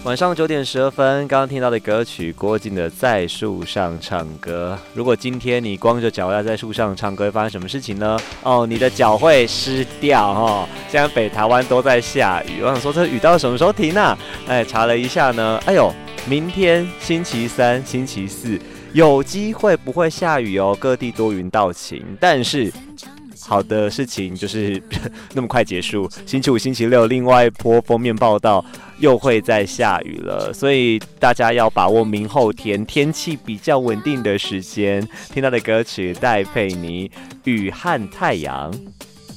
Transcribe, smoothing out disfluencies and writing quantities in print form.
晚上9点12分，刚刚听到的歌曲郭靖的《在树上唱歌》。如果今天你光着脚丫在树上唱歌，会发生什么事情呢？哦，你的脚会湿掉哦。现在北台湾都在下雨，我想说这雨到什么时候停啊？查了一下呢，明天星期三、星期四有机会不会下雨哦，各地多云到晴，但是好的事情就是那么快结束。星期五、星期六，另外一波封面报道又会再下雨了，所以大家要把握明后天天气比较稳定的时间。听到的歌曲戴佩妮《雨和太阳》。